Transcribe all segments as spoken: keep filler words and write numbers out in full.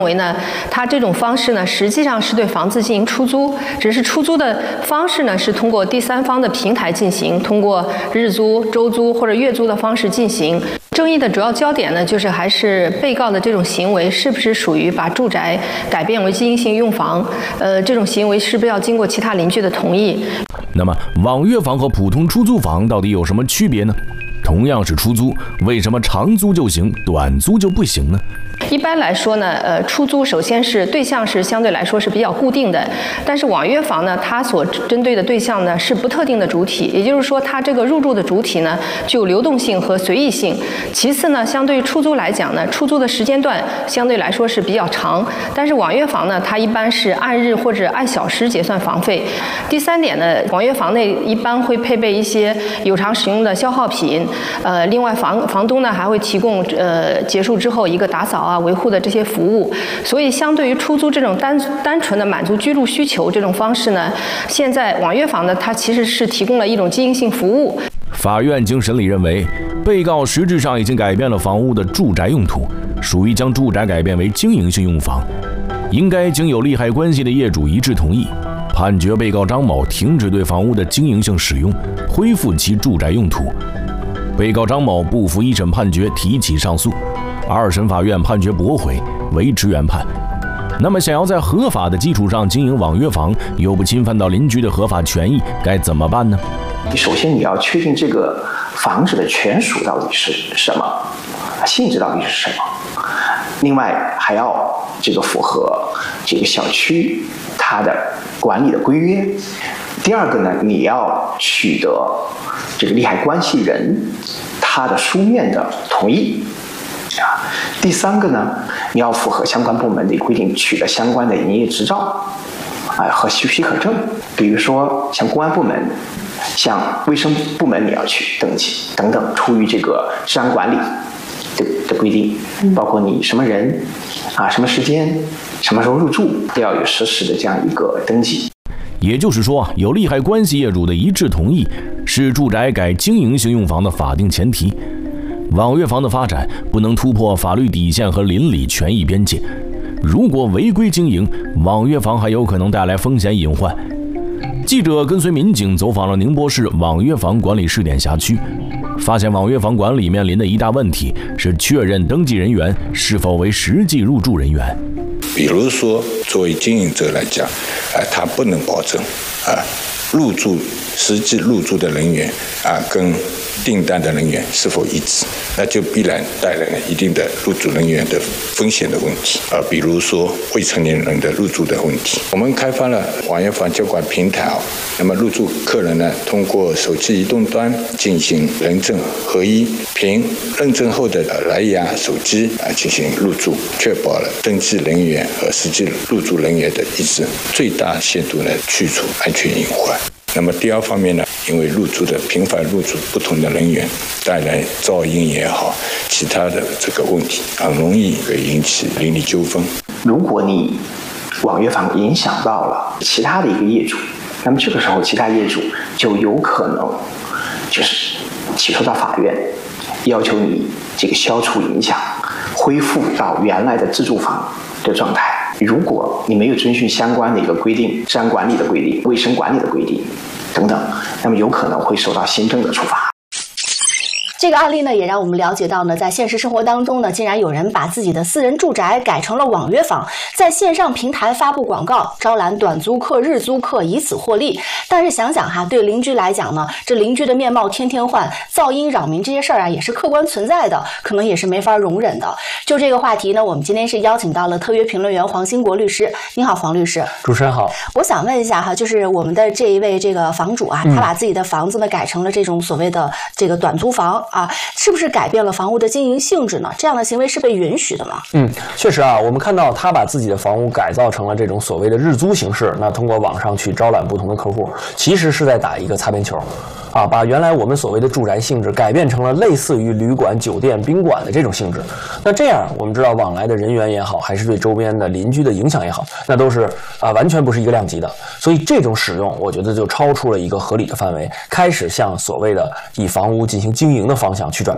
认为呢，它这种方式呢，实际上是对房子进行出租，只是出租的方式呢是通过第三方的平台进行，通过日租、周租或者月租的方式进行。争议的主要焦点呢，就是还是被告的这种行为是不是属于把住宅改变为经营性用房？呃，这种行为是不是要经过其他邻居的同意？ 那么，网约房和普通出租房到底有什么区别呢？同样是出租，为什么长租就行，短租就不行呢？ 一般来说呢，呃，出租首先是对象是相对来说是比较固定的，但是网约房呢，它所针对的对象呢是不特定的主体，也就是说，它这个入住的主体呢具有流动性和随意性。其次呢，相对于出租来讲呢，出租的时间段相对来说是比较长，但是网约房呢，它一般是按日或者按小时结算房费。第三点呢，网约房内一般会配备一些有偿使用的消耗品，呃，另外房房东呢还会提供呃结束之后一个打扫啊、维护的这些服务，所以相对于出租这种单单纯的满足居住需求这种方式呢，现在网约房呢，它其实是提供了一种经营性服务。 法院经审理认为，被告实质上已经改变了房屋的住宅用途，属于将住宅改变为经营性用房，应该经有利害关系的业主一致同意，判决被告张某停止对房屋的经营性使用，恢复其住宅用途。被告张某不服一审判决，提起上诉。二审法院判决驳回，维持原判。那么，想要在合法的基础上经营网约房，又不侵犯到邻居的合法权益，该怎么办呢？ 首先，你要确定这个房子的权属到底是什么，性质到底是什么。另外，还要这个符合这个小区它的管理的规约。第二个呢，你要取得这个利害关系人他的书面的同意。啊，第三个呢，你要符合相关部门的规定，取得相关的营业执照，啊和许许可证。比如说，像公安部门、像卫生部门，你要去登记等等，出于这个治安管理的的规定，包括你什么人，啊什么时间、什么时候入住，都要有实时的这样一个登记。 也就是说，有利害关系业主的一致同意，是住宅改经营性用房的法定前提。网约房的发展不能突破法律底线和邻里权益边界，如果违规经营，网约房还有可能带来风险隐患。记者跟随民警走访了宁波市网约房管理试点辖区，发现网约房管理面临的一大问题是确认登记人员是否为实际入住人员。 比如说，作为经营者来讲，啊，他不能保证啊入住实际入住的人员啊跟订单的人员是否一致，那就必然带来了一定的入住人员的风险的问题啊，比如说未成年人的入住的问题。我们开发了网约房监管平台啊，那么入住客人呢，通过手机移动端进行人证合一，凭认证后的蓝牙手机啊进行入住，确保了登记人员和实际入住人员的一致，最大限度呢去除安全隐患。那么第二方面呢，因为入住的频繁入住不同的人员，带来噪音也好，其他的这个问题，很容易会引起邻里纠纷。 如果你网约房影响到了其他的一个业主，那么这个时候其他业主就有可能就是起诉到法院，要求你这个消除影响，恢复到原来的自住房的状态。如果你没有遵循相关的一个规定，治安管理的规定、卫生管理的规定等等，那么有可能会受到行政的处罚。 这个案例呢，也让我们了解到呢，在现实生活当中呢，竟然有人把自己的私人住宅改成了网约房，在线上平台发布广告，招揽短租客、日租客，以此获利。但是想想哈，对邻居来讲呢，这邻居的面貌天天换，噪音扰民这些事儿啊，也是客观存在的，可能也是没法容忍的。就这个话题呢，我们今天是邀请到了特约评论员黄兴国律师。您好，黄律师。 主持人好。 我想问一下哈，就是我们的这一位这个房主啊，他把自己的房子呢改成了这种所谓的这个短租房。啊，是不是改变了房屋的经营性质呢？这样的行为是被允许的吗？ 嗯，确实啊，我们看到他把自己的房屋改造成了这种所谓的日租形式，那通过网上去招揽不同的客户，其实是在打一个擦边球。啊，把原来我们所谓的住宅性质改变成了类似于旅馆、酒店、宾馆的这种性质。那这样，我们知道往来的人员也好，还是对周边的邻居的影响也好，那都是啊完全不是一个量级的。所以这种使用，我觉得就超出了一个合理的范围，开始向所谓的以房屋进行经营的方向去转变了。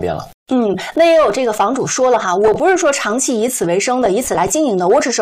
嗯，那也有这个房主说了哈，我不是说长期以此为生的，以此来经营的，我只是